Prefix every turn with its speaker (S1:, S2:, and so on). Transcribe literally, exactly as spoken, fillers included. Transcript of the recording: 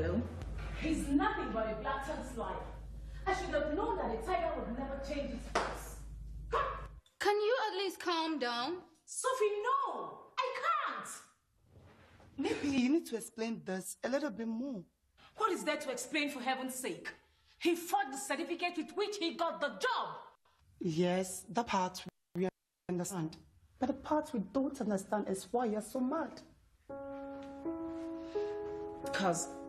S1: Hello?
S2: He's nothing but a blatant liar. I should have known that a tiger would never change its face.
S1: Can you at least calm down?
S2: Sophie, no! I can't!
S3: Maybe you need to explain this a little bit more.
S2: What is there to explain, for heaven's sake? He forged the certificate with which he got the job.
S3: Yes, that part we understand. But the part we don't understand is why you're so mad.
S1: Because